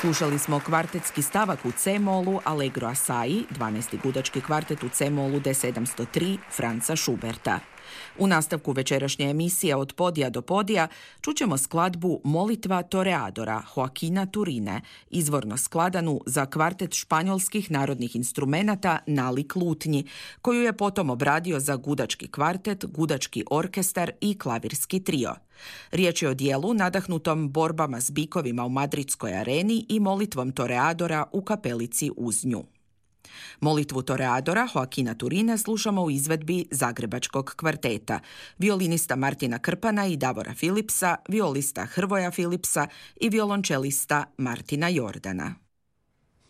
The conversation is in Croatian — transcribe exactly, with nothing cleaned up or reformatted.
Slušali smo kvartetski stavak u C-molu Allegro Assai, dvanaesti gudački kvartet u C-molu D sedamsto tri Franza Schuberta. U nastavku večerašnje emisije Od podija do podija čućemo skladbu Molitva Toreadora Joaquina Turine, izvorno skladanu za kvartet španjolskih narodnih instrumenata Nalik lutnji, koju je potom obradio za gudački kvartet, gudački orkestar i klavirski trio. Riječ je o dijelu nadahnutom borbama s bikovima u Madridskoj areni i molitvom Toreadora u kapelici uz nju. Molitvu Toreadora Joaquina Turine slušamo u izvedbi Zagrebačkog kvarteta, violinista Martina Krpana i Davora Filipsa, violista Hrvoja Filipsa i violončelista Martina Jordana.